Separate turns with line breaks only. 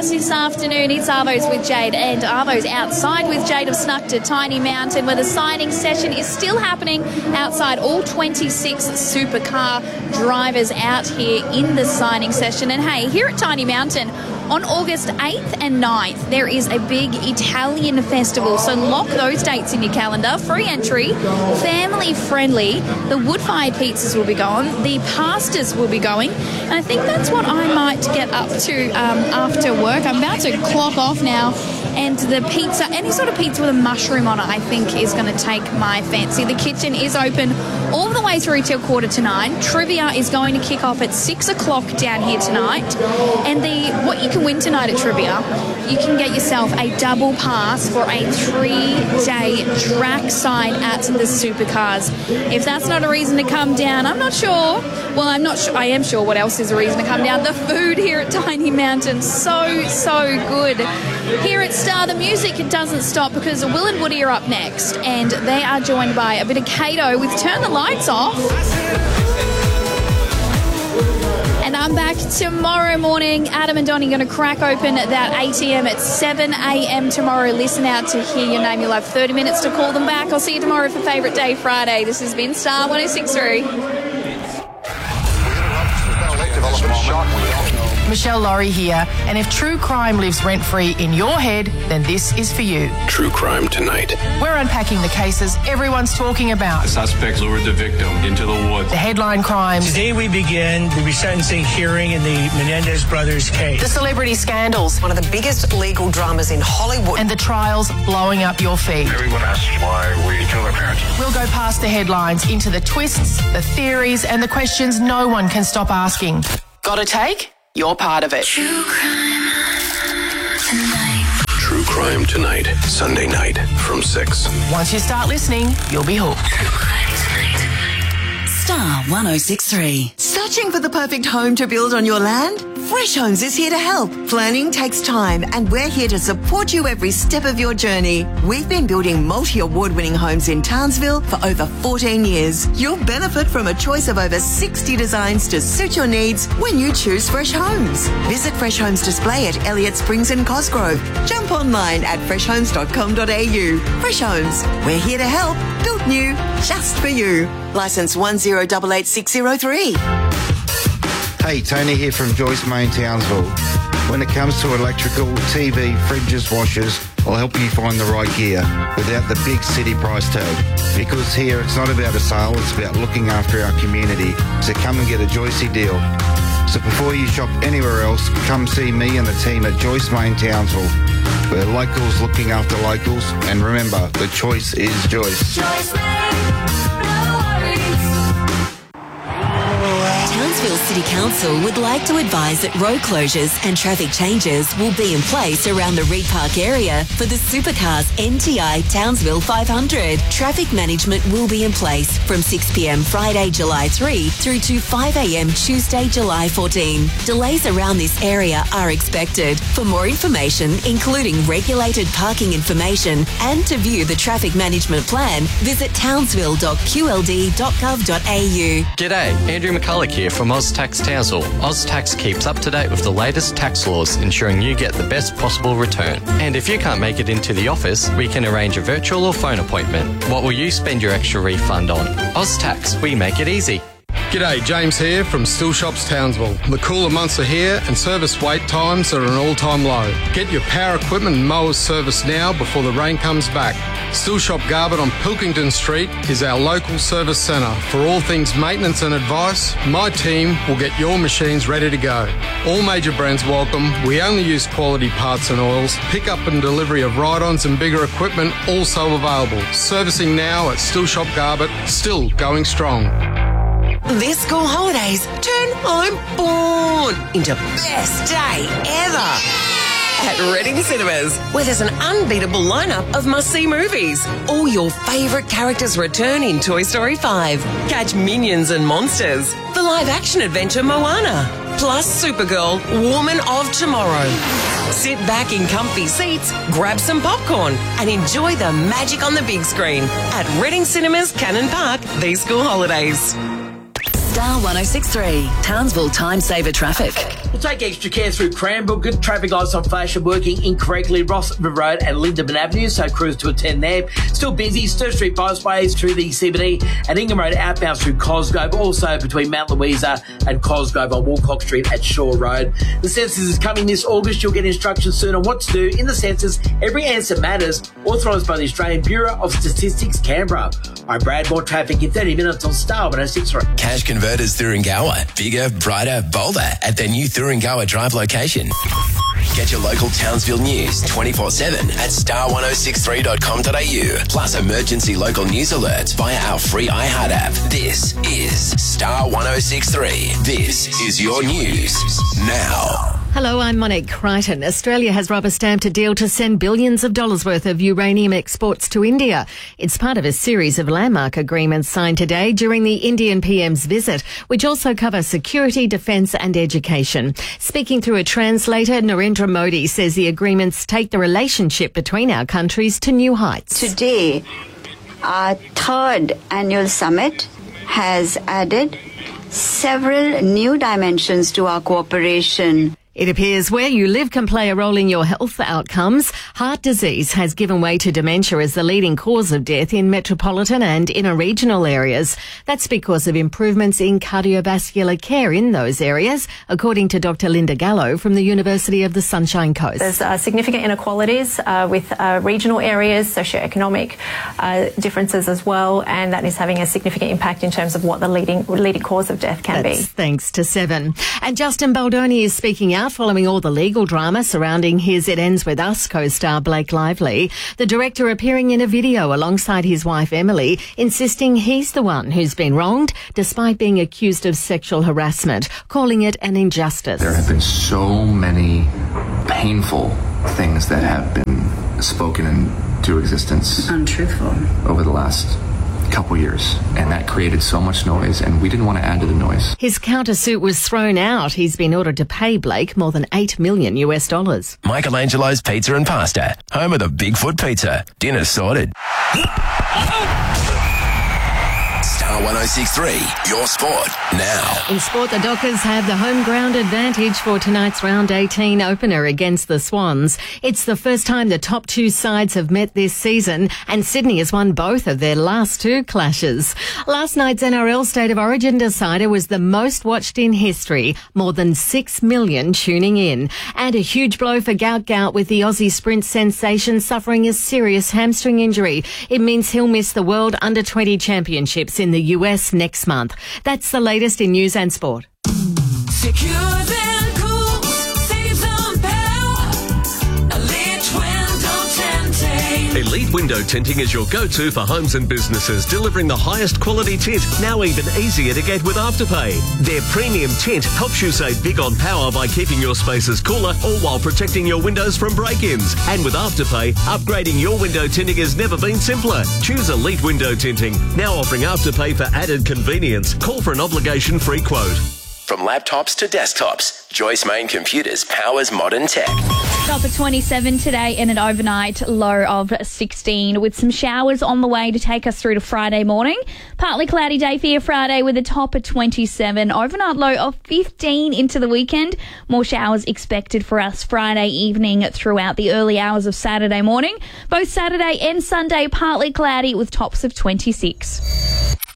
us this afternoon. It's Arvo's with Jade, and Arvo's outside with Jade have snuck to Tiny Mountain, where the signing session is still happening outside. All 26 supercar drivers out here in the signing session. And hey, here at Tiny Mountain, on August 8th and 9th, there is a big Italian festival, so lock those dates in your calendar. Free entry, family friendly. The wood-fired pizzas will be going, the pastas will be going, and I think that's what I might get up to after work. I'm about to clock off now, and the pizza, any sort of pizza with a mushroom on it, I think is going to take my fancy. The kitchen is open all the way through till 8:45. Trivia is going to kick off at 6 o'clock down here tonight, and what you can win tonight at Trivia, you can get yourself a double pass for a 3-day trackside at the supercars. If that's not a reason to come down, I'm not sure. Well, I'm not sure. I am sure what else is a reason to come down. The food here at Tiny Mountain, so good. Here at Star, the music doesn't stop because Will and Woody are up next, and they are joined by a bit of Kato with Turn the Lights Off. And I'm back tomorrow morning. Adam and Donnie are going to crack open that ATM at 7 a.m. tomorrow. Listen out to hear your name. You'll have 30 minutes to call them back. I'll see you tomorrow for Favourite Day Friday. This has been Star 106.3.
Michelle Laurie here, and if true crime lives rent-free in your head, then this is for you.
True Crime Tonight.
We're unpacking the cases everyone's talking about.
The suspect lured the victim into the woods.
The headline crimes.
Today we begin the resentencing hearing in the Menendez brothers case.
The celebrity scandals.
One of the biggest legal dramas in Hollywood.
And the trials blowing up your feed.
Everyone asks why we kill our parents.
We'll go past the headlines into the twists, the theories, and the questions no one can stop asking. Got a take? You're part of it.
True Crime Tonight, Sunday night from 6.
Once you start listening, you'll be hooked.
Star 106.3.
Searching for the perfect home to build on your land? Fresh Homes is here to help. Planning takes time, and we're here to support you every step of your journey. We've been building multi-award-winning homes in Townsville for over 14 years. You'll benefit from a choice of over 60 designs to suit your needs when you choose Fresh Homes. Visit Fresh Homes Display at Elliott Springs and Cosgrove. Jump online at freshhomes.com.au. Fresh Homes, we're here to help. Built new, just for you. Licence 1088603.
Hey, Tony here from Joyce Main Townsville. When it comes to electrical, TV, fridges, washers, I'll help you find the right gear without the big city price tag. Because here it's not about a sale, it's about looking after our community. So come and get a Joycey deal. So before you shop anywhere else, come see me and the team at Joyce Main Townsville. We're locals looking after locals, and remember, the choice is Joyce.
Joyce Main. Townsville City Council would like to advise that road closures and traffic changes will be in place around the Reed Park area for the Supercars NTI Townsville 500. Traffic management will be in place from 6 p.m. Friday, July 3 through to 5 a.m. Tuesday, July 14. Delays around this area are expected. For more information, including regulated parking information and to view the traffic management plan, visit townsville.qld.gov.au.
G'day, Andrew McCulloch here from OzTax Townsville. OzTax keeps up to date with the latest tax laws, ensuring you get the best possible return. And if you can't make it into the office, we can arrange a virtual or phone appointment. What will you spend your extra refund on? OzTax, we make it easy.
G'day, James here from Still Shops Townsville. The cooler months are here and service wait times are at an all-time low. Get your power equipment and mowers serviced now before the rain comes back. Still Shop Garbutt on Pilkington Street is our local service centre. For all things maintenance and advice, my team will get your machines ready to go. All major brands welcome. We only use quality parts and oils. Pick up and delivery of ride-ons and bigger equipment also available. Servicing now at Still Shop Garbutt, still going strong.
This school holidays, turn I'm born into best day ever at Reading Cinemas, where there's an unbeatable lineup of must-see movies. All your favourite characters return in Toy Story 5. Catch Minions and Monsters, the live-action adventure Moana, plus Supergirl, Woman of Tomorrow. Sit back in comfy seats, grab some popcorn, and enjoy the magic on the big screen at Reading Cinemas, Cannon Park, these school holidays.
Star 106.3, Townsville Time Saver Traffic.
take extra care through Cranbrook. Good traffic lights on flash and working incorrectly. Ross River Road and Lindeman Avenue, so cruise to attend there. Still busy. Sturt Street Bypassways through the CBD and Ingham Road outbound through Cosgrove. Also between Mount Louisa and Cosgrove on Woolcock Street at Shore Road. The census is coming this August. You'll get instructions soon on what to do in the census. Every answer matters. Authorised by the Australian Bureau of Statistics, Canberra. I'm Brad. More traffic in 30 minutes on Star 106.3.
Cash Converters Thuringowa. Bigger, brighter, bolder at their new Thuringowa Drive location. Get your local Townsville news 24/7 at star1063.com.au. Plus emergency local news alerts via our free iHeart app. This is Star 106.3. This is your news now.
Hello, I'm Monique Crichton. Australia has rubber-stamped a deal to send billions of dollars worth of uranium exports to India. It's part of a series of landmark agreements signed today during the Indian PM's visit, which also cover security, defence and education. Speaking through a translator, Narendra Modi says the agreements take the relationship between our countries to new heights.
Today, our third annual summit has added several new dimensions to our cooperation.
It appears where you live can play a role in your health outcomes. Heart disease has given way to dementia as the leading cause of death in metropolitan and inner regional areas. That's because of improvements in cardiovascular care in those areas, according to Dr. Linda Gallo from the University of the Sunshine Coast.
There's significant inequalities with regional areas, socioeconomic differences as well, and that is having a significant impact in terms of what the leading cause of death can be.
Thanks to Seven. And Justin Baldoni is speaking out following all the legal drama surrounding his It Ends With Us co-star Blake Lively. The director appearing in a video alongside his wife Emily, insisting he's the one who's been wronged despite being accused of sexual harassment, calling it an injustice.
There have been so many painful things that have been spoken into existence.
Untruthful.
Over the last couple years, and that created so much noise, and we didn't want to add to the noise.
His countersuit was thrown out. He's been ordered to pay Blake more than $8 million.
Michelangelo's Pizza and Pasta, home of the Bigfoot Pizza. Dinner sorted. Star 106.3, your sport now.
In sport, the Dockers have the home ground advantage for tonight's round 18 opener against the Swans. It's the first time the top two sides have met this season, and Sydney has won both of their last two clashes. Last night's NRL State of Origin decider was the most watched in history, more than 6 million tuning in. And a huge blow for Gout, with the Aussie sprint sensation suffering a serious hamstring injury. It means he'll miss the World Under-20 Championships in the US next month. That's the latest in news and sport.
Secure and cool, save some power. Elite Window Tinting.
Elite Window Tinting is your go-to for homes and businesses, delivering the highest quality tint, now even easier to get with Afterpay. Their premium tint helps you save big on power by keeping your spaces cooler, all while protecting your windows from break-ins. And with Afterpay, upgrading your window tinting has never been simpler. Choose Elite Window Tinting, now offering Afterpay for added convenience. Call for an obligation-free quote.
From laptops to desktops, Joyce Main Computers powers modern tech.
Top of 27 today and an overnight low of 16 with some showers on the way to take us through to Friday morning. Partly cloudy day for your Friday with a top of 27. Overnight low of 15 into the weekend. More showers expected for us Friday evening throughout the early hours of Saturday morning. Both Saturday and Sunday partly cloudy with tops of 26.